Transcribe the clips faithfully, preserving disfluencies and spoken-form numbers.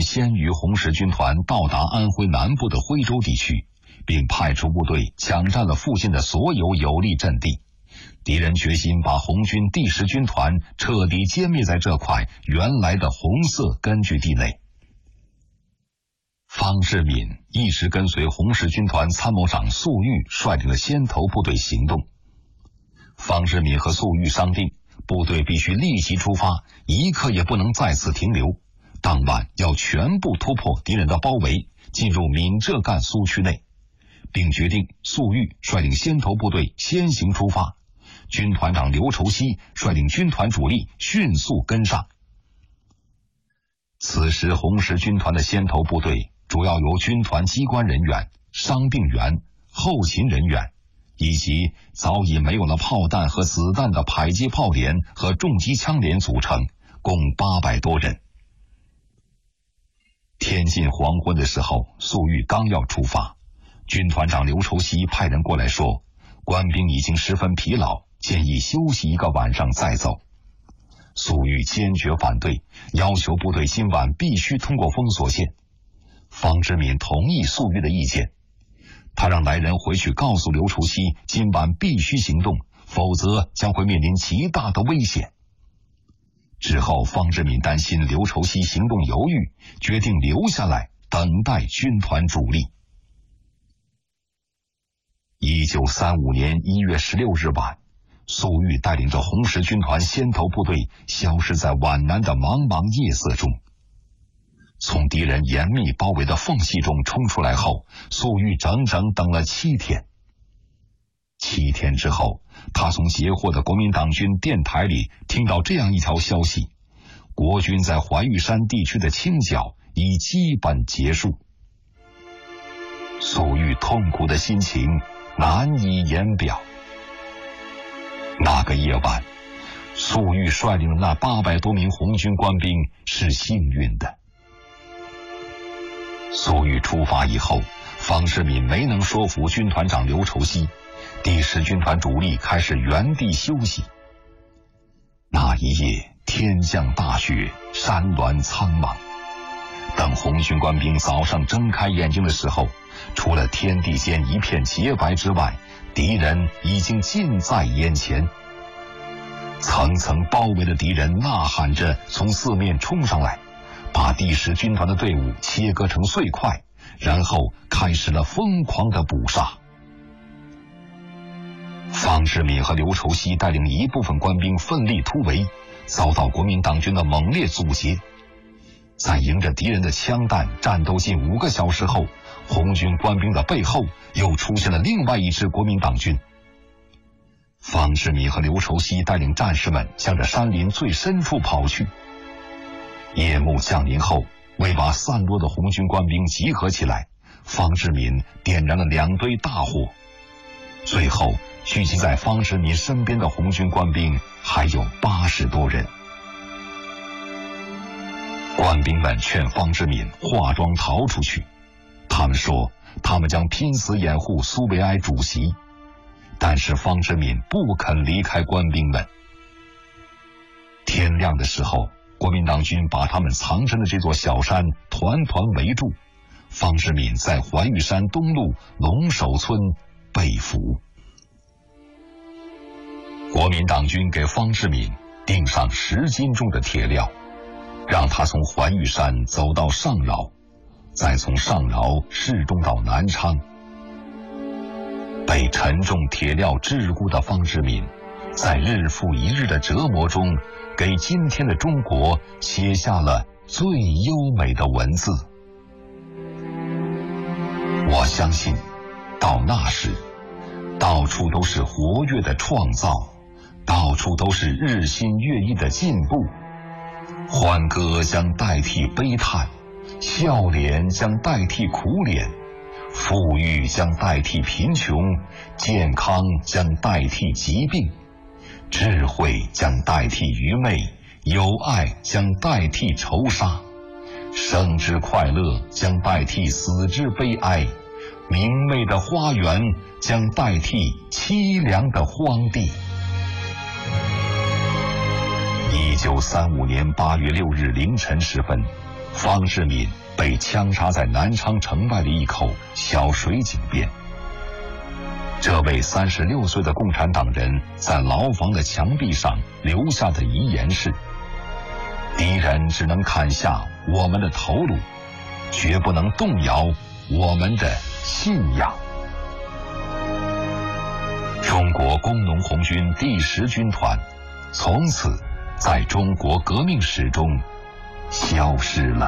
先于红十军团到达安徽南部的徽州地区，并派出部队抢占了附近的所有有利阵地。敌人决心把红军第十军团彻底歼灭在这块原来的红色根据地内。方志敏一直跟随红十军团参谋长粟裕率领了先头部队行动。方志敏和粟裕商定，部队必须立即出发，一刻也不能在此停留。当晚要全部突破敌人的包围，进入闽浙赣苏区内，并决定粟裕率领先头部队先行出发，军团长刘畴西率领军团主力迅速跟上。此时红十军团的先头部队主要由军团机关人员、伤病员、后勤人员以及早已没有了炮弹和子弹的迫击炮连和重机枪连组成，共八百多人。天近黄昏的时候，粟裕刚要出发，军团长刘畴西派人过来说，官兵已经十分疲劳，建议休息一个晚上再走。粟裕坚决反对，要求部队今晚必须通过封锁线。方志敏同意粟裕的意见，他让来人回去告诉刘畴西，今晚必须行动，否则将会面临极大的危险。之后方志敏担心刘畴西行动犹豫，决定留下来等待军团主力。一九三五年一月十六日晚，粟裕带领着红十军团先头部队消失在皖南的茫茫夜色中。从敌人严密包围的缝隙中冲出来后，粟裕整整等了七天。七天之后，他从截获的国民党军电台里听到这样一条消息：国军在怀玉山地区的清剿已基本结束。粟裕痛苦的心情难以言表。那个夜晚，粟裕率领的那八百多名红军官兵是幸运的。粟裕出发以后，方志敏没能说服军团长刘畴西，第十军团主力开始原地休息。那一夜天降大雪，山峦苍茫。等红军官兵早上睁开眼睛的时候，除了天地间一片洁白之外，敌人已经近在眼前。层层包围的敌人呐喊着从四面冲上来，把第十军团的队伍切割成碎块，然后开始了疯狂的捕杀。方志敏和刘畴西带领一部分官兵奋力突围，遭到国民党军的猛烈阻截。在迎着敌人的枪弹战斗近五个小时后，红军官兵的背后又出现了另外一支国民党军。方志敏和刘畴西带领战士们向着山林最深处跑去。夜幕降临后，为把散落的红军官兵集合起来，方志敏点燃了两堆大火。最后聚集在方志敏身边的红军官兵还有八十多人。官兵们劝方志敏化妆逃出去，他们说他们将拼死掩护苏维埃主席，但是方志敏不肯离开官兵们。天亮的时候，国民党军把他们藏身的这座小山团团围住，方志敏在怀玉山东路龙首村被俘。国民党军给方志敏钉上十斤重的铁镣，让他从怀玉山走到上饶，再从上饶适中到南昌。被沉重铁镣桎梏的方志敏，在日复一日的折磨中，给今天的中国写下了最优美的文字。我相信，到那时，到处都是活跃的创造，到处都是日新月异的进步。欢歌将代替悲叹，笑脸将代替苦脸，富裕将代替贫穷，健康将代替疾病，智慧将代替愚昧，友爱将代替仇杀，生之快乐将代替死之悲哀，明媚的花园将代替凄凉的荒地。一九三五年八月六日凌晨时分， 方世敏被枪杀在南昌城外的一口小水井边。这位三十六岁的共产党人在牢房的墙壁上留下的遗言是：敌人只能砍下我们的头颅，绝不能动摇我们的信仰。中国工农红军第十军团从此在中国革命史中消失了。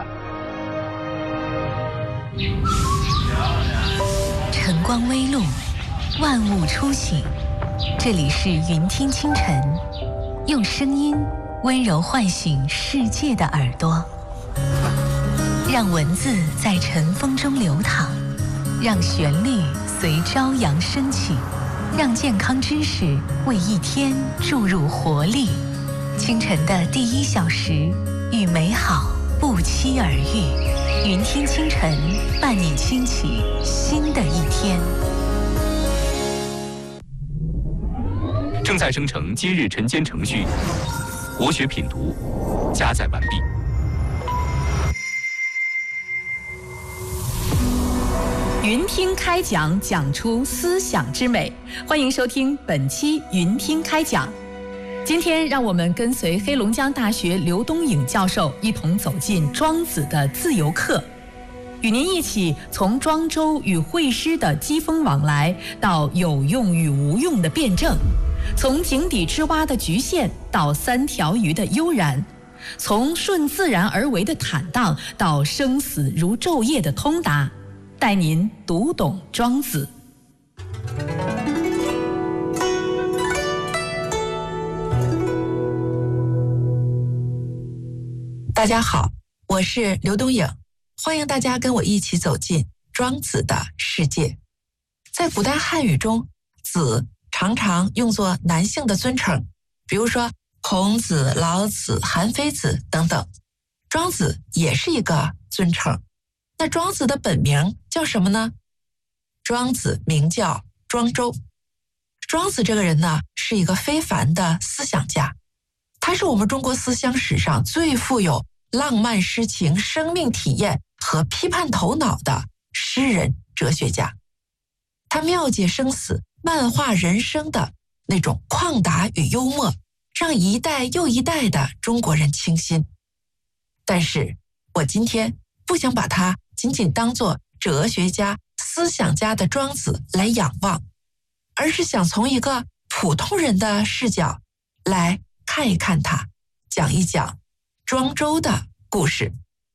晨光微露，万物初醒。这里是云听清晨，用声音温柔唤醒世界的耳朵，让文字在晨风中流淌，让旋律随朝阳升起，让健康知识为一天注入活力。清晨的第一小时，与美好不期而遇。云听清晨，伴你轻启新的一天。 正在生成今日晨间程序，国学品读加载完毕。 云听开讲，讲出思想之美。欢迎收听本期云听开讲。今天让我们跟随黑龙江大学刘东颖教授一同走进庄子的自由课，与您一起从庄周与惠施的机锋往来，到有用与无用的辩证，从井底之蛙的局限到三条鱼的悠然，从顺自然而为的坦荡到生死如昼夜的通达，带您读懂庄子。 大家好，我是刘东颖，欢迎大家跟我一起走进庄子的世界。在古代汉语中，子常常用作男性的尊称，比如说孔子、老子、韩非子等等。庄子也是一个尊称。那庄子的本名叫什么呢？庄子名叫庄周。庄子这个人呢，是一个非凡的思想家，他是我们中国思想史上最富有浪漫诗情、生命体验和批判头脑的诗人、哲学家。他妙解生死、漫画人生的那种旷达与幽默，让一代又一代的中国人倾心。但是我今天不想把他仅仅当作哲学家、思想家的庄子来仰望，而是想从一个普通人的视角来看一看他，讲一讲庄周的故事。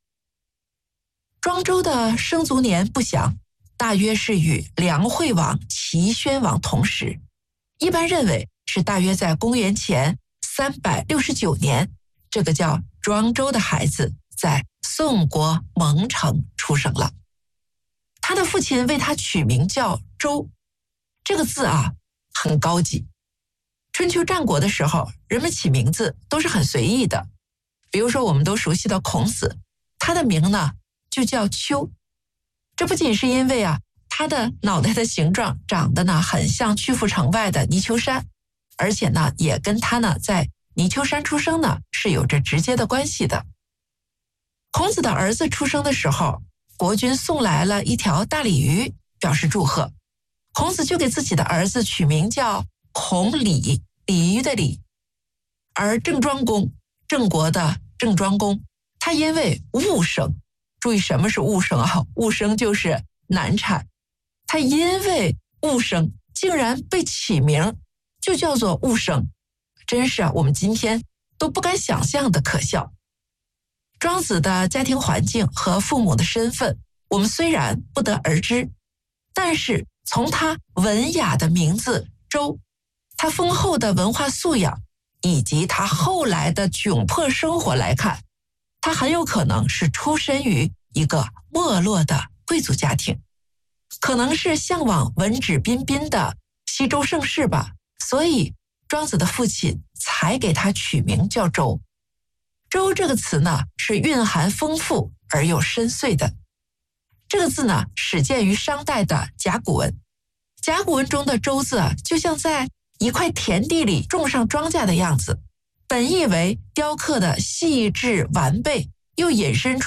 庄周的生卒年不详，大约是与梁惠王、齐宣王同时，一般认为是大约在公元前三百六十九年，这个叫庄周的孩子在宋国蒙城出生了。他的父亲为他取名叫周，这个字啊很高级。春秋战国的时候，人们起名字都是很随意的。比如说我们都熟悉的孔子，他的名呢就叫丘。这不仅是因为啊他的脑袋的形状长得呢很像曲阜城外的泥丘山，而且呢也跟他呢在泥丘山出生呢是有着直接的关系的。孔子的儿子出生的时候，国君送来了一条大鲤鱼表示祝贺，孔子就给自己的儿子取名叫孔鲤，鲤鱼的鲤。而郑庄公，郑国的郑庄公，他因为戊生，注意什么是戊生啊？戊生就是难产，他因为戊生竟然被起名就叫做戊生，真是啊我们今天都不敢想象的可笑。庄子的家庭环境和父母的身份我们虽然不得而知，但是从他文雅的名字周，他丰厚的文化素养，以及他后来的窘迫生活来看，他很有可能是出身于一个没落的贵族家庭，可能是向往文质彬彬的西周盛世吧，所以庄子的父亲才给他取名叫周。周这个词呢，是蕴含丰富而又深邃的。这个字呢，始见于商代的甲骨文。甲骨文中的周字啊，就像在一块田地里种上庄稼的样子，本意为雕刻的细致完备，又引申出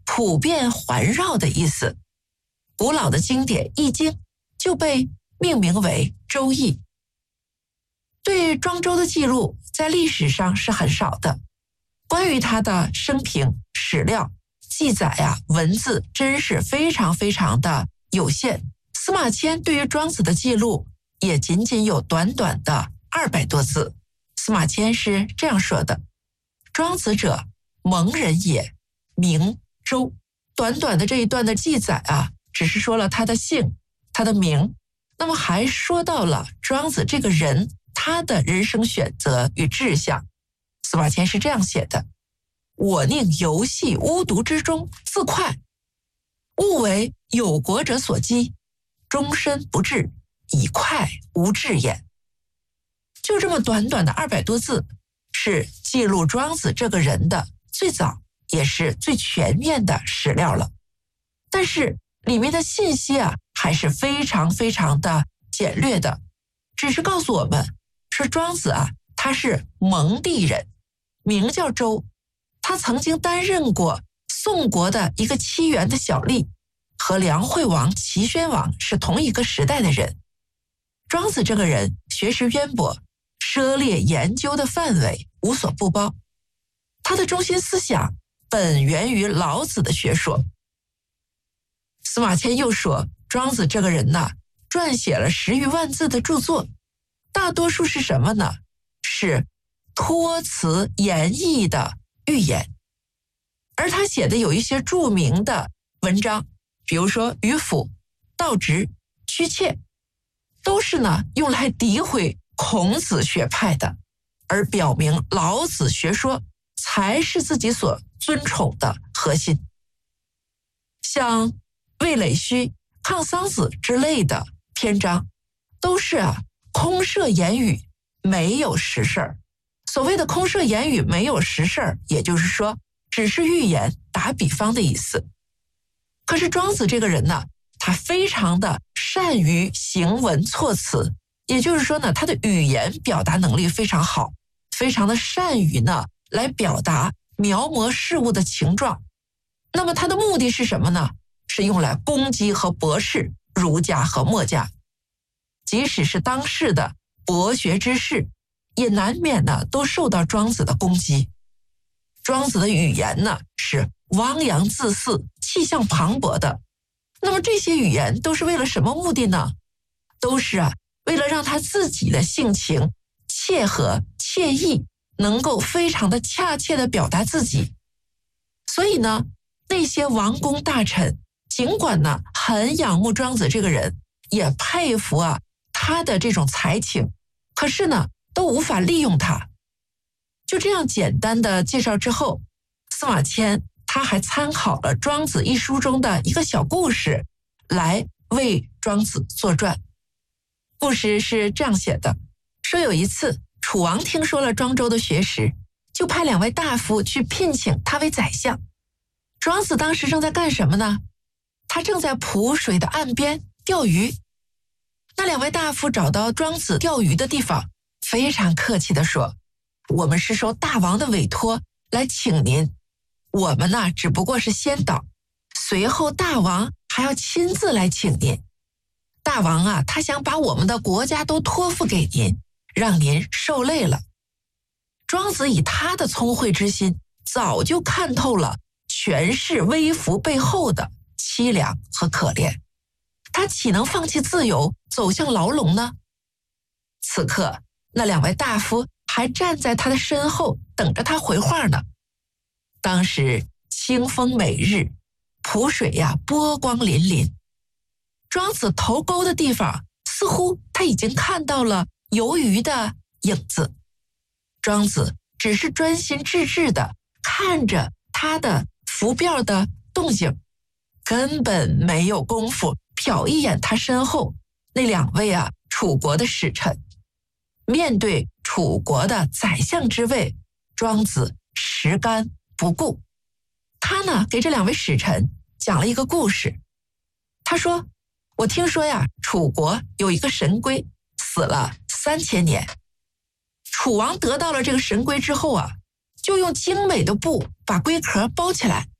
普遍环绕的意思。古老的经典《易经》就被命名为《周易》。对庄周的记录在历史上是很少的，关于他的生平史料记载啊，文字真是非常非常的有限。司马迁对于庄子的记录也仅仅有短短的二百多字。司马迁是这样说的：庄子者，蒙人也，名周。短短的这一段的记载啊，只是说了他的姓，他的名，那么还说到了庄子这个人，他的人生选择与志向。司马迁是这样写的：我宁游戏巫毒之中，自快，勿为有国者所讥，终身不治，以快无志也。就这么短短的二百多字，是记录庄子这个人的最早也是最全面的史料了。但是里面的信息啊，还是非常非常的简略的，只是告诉我们说庄子啊，他是蒙地人，名叫周，他曾经担任过宋国的一个七原的小吏，和梁惠王、齐宣王是同一个时代的人。庄子这个人学识渊博，涉猎研究的范围无所不包，他的中心思想本源于老子的学说。司马迁又说，庄子这个人呢，撰写了十余万字的著作，大多数是什么呢？是托辞言义的寓言。而他写的有一些著名的文章，比如说迂腐、道直、屈切，都是呢用来诋毁孔子学派的，而表明老子学说才是自己所尊崇的核心。像魏累虚、抗桑子之类的篇章，都是啊空设言语，没有实事儿。所谓的空设言语没有实事儿，也就是说只是寓言打比方的意思。可是庄子这个人呢，他非常的善于行文措辞，也就是说呢，他的语言表达能力非常好，非常的善于呢来表达描摹事物的情状。那么他的目的是什么呢？是用来攻击和驳斥儒家和墨家。即使是当世的博学之士，也难免呢都受到庄子的攻击。庄子的语言呢是汪洋恣肆、气象磅礴的。那么这些语言都是为了什么目的呢？都是啊为了让他自己的性情切合切意，能够非常的恰切的表达自己。所以呢，那些王公大臣尽管呢很仰慕庄子这个人，也佩服啊他的这种才情，可是呢都无法利用他。就这样简单的介绍之后，司马迁他还参考了《庄子》一书中的一个小故事来为庄子作传。故事是这样写的，说有一次楚王听说了庄周的学识，就派两位大夫去聘请他为宰相。庄子当时正在干什么呢？他正在濮水的岸边钓鱼。那两位大夫找到庄子钓鱼的地方，非常客气地说，我们是受大王的委托来请您，我们呢只不过是先导，随后大王还要亲自来请您。大王啊，他想把我们的国家都托付给您，让您受累了。庄子以他的聪慧之心，早就看透了权势微服背后的凄凉和可怜，他岂能放弃自由，走向牢笼呢？此刻那两位大夫还站在他的身后等着他回话呢。当时清风美日，濮水呀波光粼粼，庄子投钩的地方，似乎他已经看到了游鱼的影子。庄子只是专心致志地看着他的浮标的动静，根本没有功夫瞟一眼他身后那两位啊楚国的使臣。面对楚国的宰相之位，庄子实干不顾。他呢给这两位使臣讲了一个故事。他说，我听说呀，楚国有一个神龟死了三千年。楚王得到了这个神龟之后啊，就用精美的布把龟壳包起来，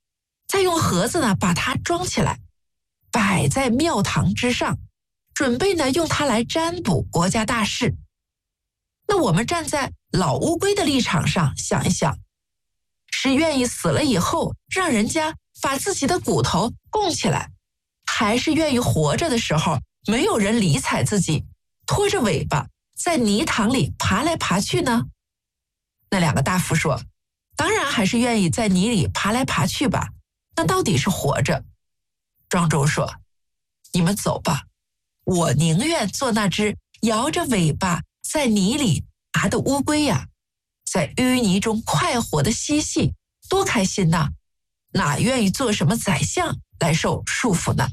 再用盒子呢把它装起来，摆在庙堂之上，准备呢用它来占卜国家大事。那我们站在老乌龟的立场上想一想，是愿意死了以后让人家把自己的骨头供起来，还是愿意活着的时候没有人理睬自己，拖着尾巴在泥塘里爬来爬去呢？那两个大夫说，当然还是愿意在泥里爬来爬去吧，那到底是活着。庄周说，你们走吧，我宁愿做那只摇着尾巴在泥里爬的乌龟呀，在淤泥中快活的嬉戏，多开心呐！哪愿意做什么宰相来受束缚呢？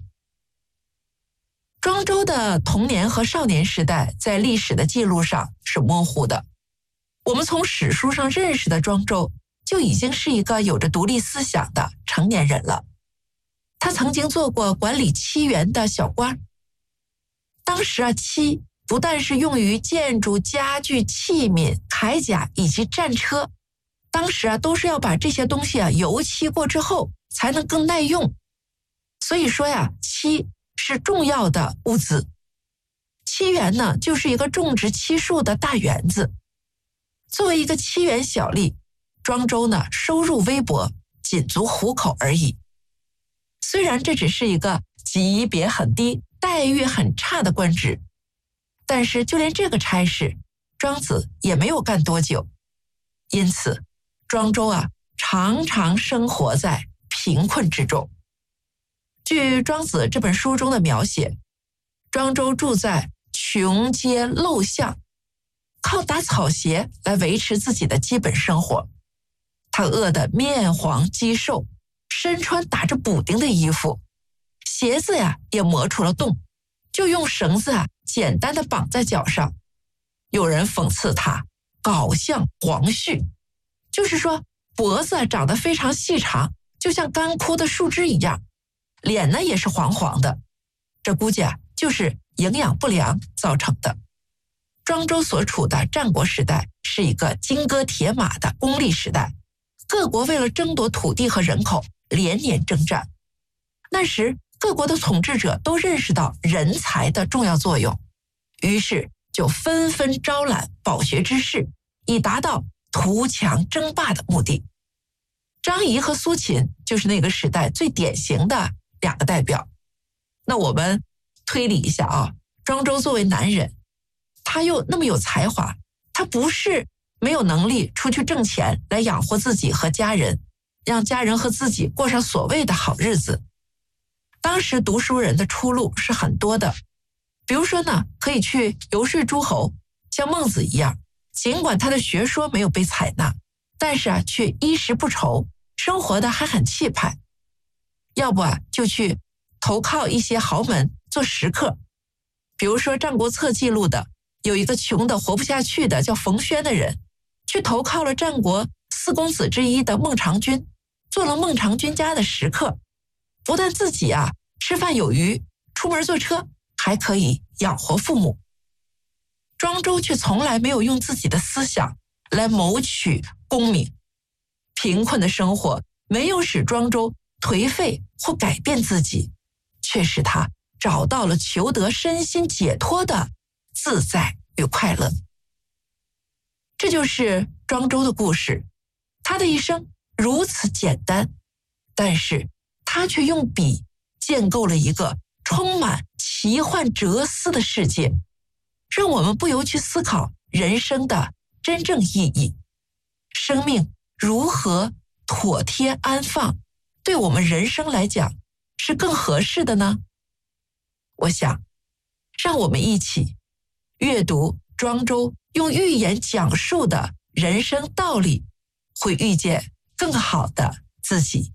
庄周的童年和少年时代在历史的记录上是模糊的，我们从史书上认识的庄周就已经是一个有着独立思想的成年人了。他曾经做过管理漆园的小官。当时啊，漆不但是用于建筑、家具、器皿、铠甲以及战车，当时啊都是要把这些东西啊油漆过之后才能更耐用。所以说呀，漆是重要的物资。漆园呢，就是一个种植漆树的大园子。作为一个漆园小吏，庄周呢收入微薄，仅足糊口而已。虽然这只是一个级别很低、待遇很差的官职，但是就连这个差事，庄子也没有干多久。因此，庄周啊常常生活在贫困之中。据《庄子》这本书中的描写，庄周住在穷街陋巷，靠打草鞋来维持自己的基本生活。他饿得面黄肌瘦，身穿打着补丁的衣服，鞋子呀也磨出了洞，就用绳子啊简单的绑在脚上。有人讽刺他缟像黄须，就是说脖子长得非常细长，就像干枯的树枝一样，脸呢也是黄黄的，这估计啊就是营养不良造成的。庄周所处的战国时代是一个金戈铁马的功利时代，各国为了争夺土地和人口连年征战。那时各国的统治者都认识到人才的重要作用，于是就纷纷招揽饱学之士，以达到图强争霸的目的。张仪和苏秦就是那个时代最典型的两个代表。那我们推理一下啊，庄周作为男人，他又那么有才华，他不是没有能力出去挣钱来养活自己和家人，让家人和自己过上所谓的好日子。当时读书人的出路是很多的，比如说呢，可以去游说诸侯，像孟子一样，尽管他的学说没有被采纳，但是啊，却衣食不愁，生活的还很气派。要不啊，就去投靠一些豪门做食客。比如说《战国策》记录的，有一个穷的活不下去的叫冯轩的人，去投靠了战国四公子之一的孟尝君，做了孟尝君家的食客。不但自己啊吃饭有余，出门坐车，还可以养活父母。庄周却从来没有用自己的思想来谋取功名，贫困的生活没有使庄周颓废或改变自己，却使他找到了求得身心解脱的自在与快乐。这就是庄周的故事。他的一生如此简单，但是他却用笔建构了一个充满奇幻哲思的世界，让我们不由去思考人生的真正意义。生命如何妥帖安放，对我们人生来讲是更合适的呢？我想，让我们一起阅读庄周用寓言讲述的人生道理，会遇见更好的自己。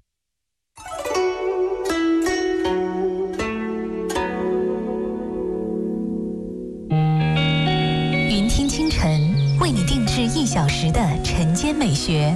云听清晨为你定制一小时的晨间美学，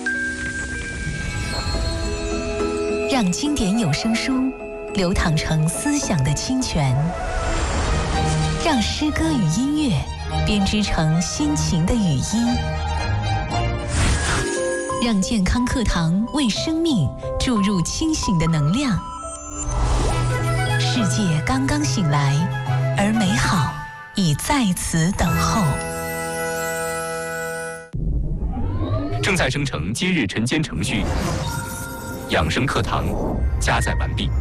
让经典有声书流淌成思想的清泉，让诗歌与音乐编织成心情的语音。 让健康课堂为生命注入清醒的能量。世界刚刚醒来，而美好已在此等候。 正在生成今日晨间程序，养生课堂加载完毕。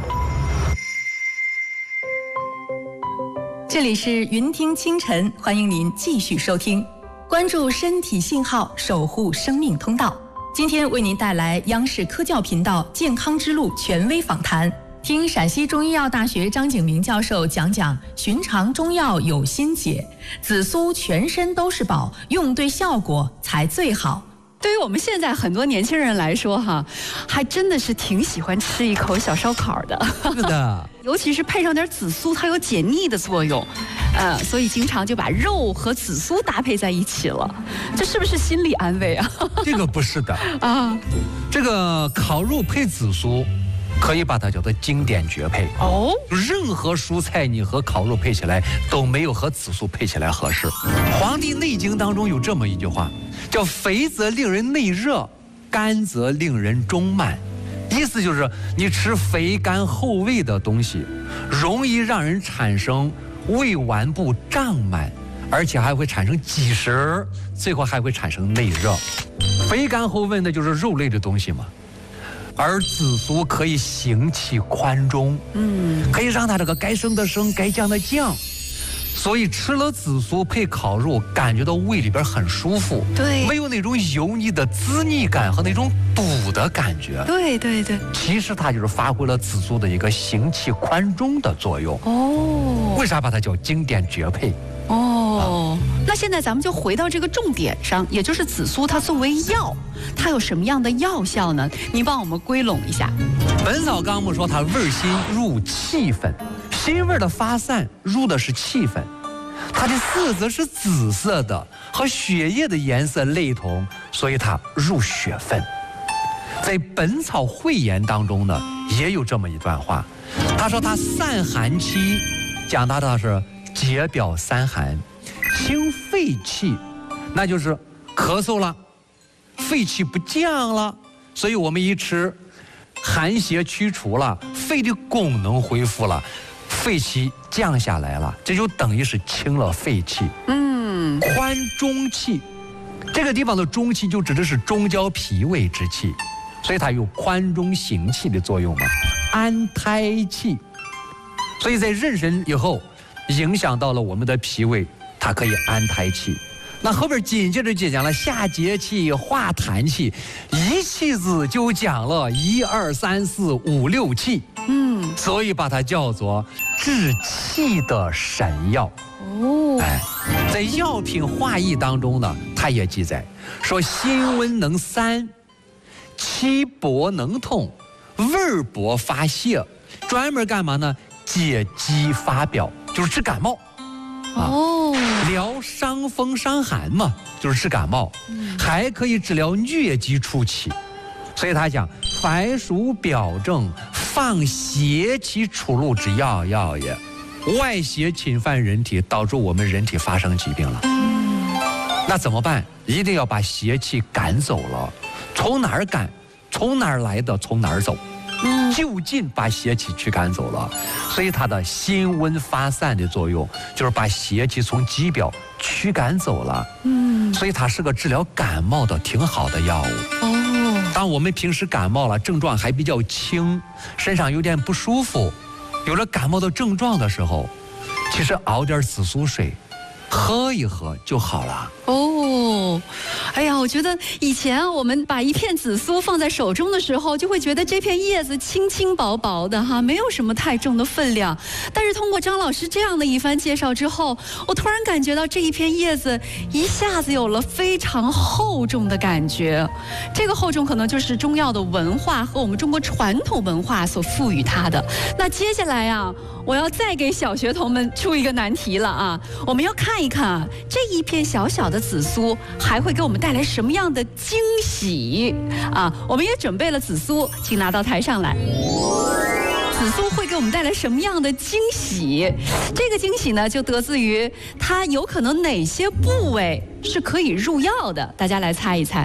这里是云听清晨，欢迎您继续收听，关注身体信号，守护生命通道。今天为您带来央视科教频道健康之路权威访谈，听陕西中医药大学张景明教授讲讲寻常中药有心解，紫苏全身都是宝，用对效果才最好。 对于我们现在很多年轻人来说哈，还真的是挺喜欢吃一口小烧烤的。 是的， 尤其是配上点紫苏，它有解腻的作用，呃，所以经常就把肉和紫苏搭配在一起了。这是不是心理安慰啊？ 这个不是的啊， 这个烤肉配紫苏，可以把它叫做经典绝配哦。 任何蔬菜你和烤肉配起来都没有和紫苏配起来合适。《黄帝内经》当中有这么一句话，叫肥则令人内热，干则令人中满。意思就是你吃肥甘厚味的东西，容易让人产生胃脘部胀满，而且还会产生积食，最后还会产生内热。肥甘厚味那就是肉类的东西嘛。而紫苏可以行气宽中，嗯，可以让它这个该升的升，该降的降。所以吃了紫苏配烤肉，感觉到胃里边很舒服， 对， 没有那种油腻的滋腻感和那种堵的感觉。 对对对， 其实它就是发挥了紫苏的一个行气宽中的作用。 哦， 为啥把它叫经典绝配？ 哦，那现在咱们就回到这个重点上，也就是紫苏它作为药，它有什么样的药效呢？您帮我们归拢一下。 《本草纲目》说它味辛入气分，辛味的发散入的是气分，它的色泽是紫色的，和血液的颜色类同，所以它入血分。在《本草汇言》当中呢，也有这么一段话，他说它散寒气，讲到的是解表三寒，清肺气，那就是咳嗽了，肺气不降了，所以我们一吃，寒邪驱除了，肺的功能恢复了，肺气降下来了，这就等于是清了肺气。嗯，宽中气，这个地方的中气就指的是中焦脾胃之气，所以它有宽中行气的作用嘛。安胎气，所以在妊娠以后，影响到了我们的脾胃，它可以安胎气。那后边紧接着就讲了下结气、化痰气，一气子就讲了一二三四五六气，嗯，所以把它叫做治气的神药。哦，哎，在药品化义当中呢，它也记载说辛温能散，气薄能通，味薄发泄，专门干嘛呢？解肌发表，就是治感冒。哦，疗伤风伤寒嘛，就是治感冒，嗯，还可以治疗疟疾初期，所以他讲凡属表症，放邪气出入之药药也。外邪侵犯人体，导致我们人体发生疾病了，嗯，那怎么办？一定要把邪气赶走了。从哪儿赶？从哪儿来的？从哪儿走？嗯，就近把邪气驱赶走了，所以它的辛温发散的作用就是把邪气从肌表驱赶走了。嗯，所以它是个治疗感冒的挺好的药物。哦，当我们平时感冒了，症状还比较轻，身上有点不舒服，有了感冒的症状的时候，其实熬点紫苏水，喝一喝就好了。 哦，哎呀，我觉得以前我们把一片紫苏放在手中的时候，就会觉得这片叶子轻轻薄薄的哈，没有什么太重的分量。但是通过张老师这样的一番介绍之后，我突然感觉到这一片叶子一下子有了非常厚重的感觉。这个厚重可能就是中药的文化和我们中国传统文化所赋予它的。那接下来啊，我要再给小学童们出一个难题了啊！我们要看一看啊，这一片小小的紫苏还会给我们带来什么样的惊喜啊！我们也准备了紫苏，请拿到台上来。紫苏会给我们带来什么样的惊喜？这个惊喜呢，就得自于它有可能哪些部位是可以入药的，大家来猜一猜。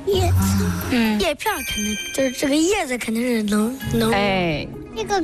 叶子，嗯，叶片肯定就是这个叶子肯定是能能。 哎， 这个